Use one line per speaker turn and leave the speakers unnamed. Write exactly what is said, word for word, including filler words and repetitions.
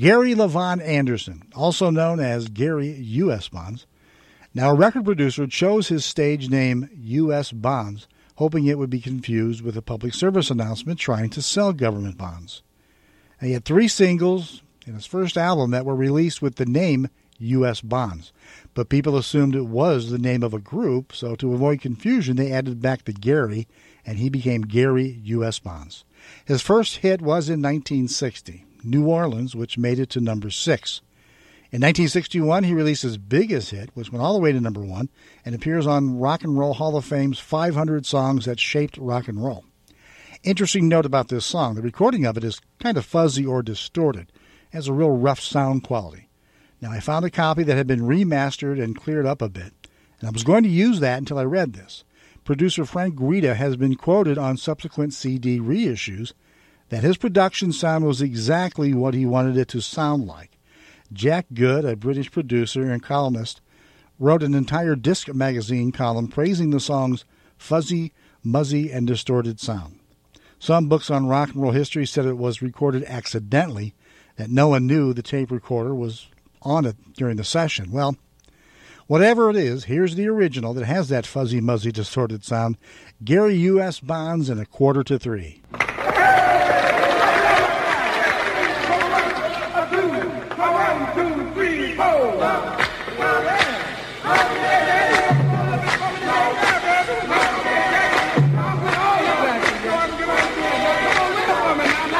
Gary LaVon Anderson, also known as Gary U S. Bonds. Now, a record producer chose his stage name U S. Bonds, hoping it would be confused with a public service announcement trying to sell government bonds. And he had three singles in his first album that were released with the name U S. Bonds, but people assumed it was the name of a group, so to avoid confusion, they added back the Gary, and he became Gary U S. Bonds. His first hit was in nineteen sixty, New Orleans, which made it to number six. In nineteen sixty-one, he released his biggest hit, which went all the way to number one, and appears on Rock and Roll Hall of Fame's five hundred Songs That Shaped Rock and Roll. Interesting note about this song, the recording of it is kind of fuzzy or distorted. It has a real rough sound quality. Now, I found a copy that had been remastered and cleared up a bit, and I was going to use that until I read this. Producer Frank Guida has been quoted on subsequent C D reissues that his production sound was exactly what he wanted it to sound like. Jack Good, a British producer and columnist, wrote an entire disc magazine column praising the song's fuzzy, muzzy, and distorted sound. Some books on rock and roll history said it was recorded accidentally, that no one knew the tape recorder was on it during the session. Well, whatever it is, here's the original that has that fuzzy, muzzy, distorted sound. Gary U S. Bonds in a quarter to three.